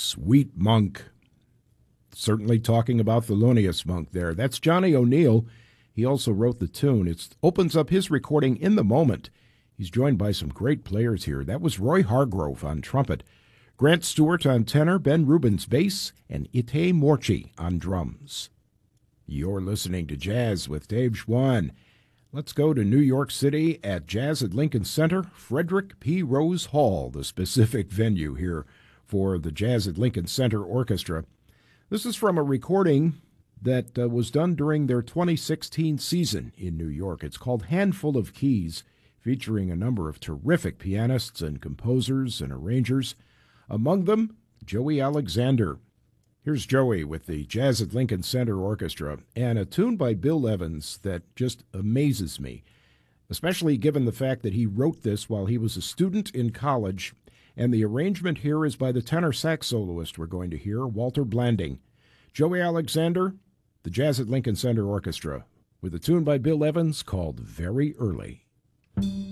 Sweet Monk. Certainly talking about Thelonious Monk there. That's Johnny O'Neill. He also wrote the tune. It opens up his recording In the Moment. He's joined by some great players here. That was Roy Hargrove on trumpet, Grant Stewart on tenor, Ben Rubin's bass, and Ite Morchi on drums. You're listening to Jazz with Dave Schwann. Let's go to New York City at Jazz at Lincoln Center, Frederick P. Rose Hall, the specific venue here for the Jazz at Lincoln Center Orchestra. This is from a recording that was done during their 2016 season in New York. It's called Handful of Keys, featuring a number of terrific pianists and composers and arrangers. Among them, Joey Alexander. Here's Joey with the Jazz at Lincoln Center Orchestra, and a tune by Bill Evans that just amazes me, especially given the fact that he wrote this while he was a student in college, and the arrangement here is by the tenor sax soloist we're going to hear, Walter Blanding. Joey Alexander, the Jazz at Lincoln Center Orchestra, with a tune by Bill Evans called Very Early.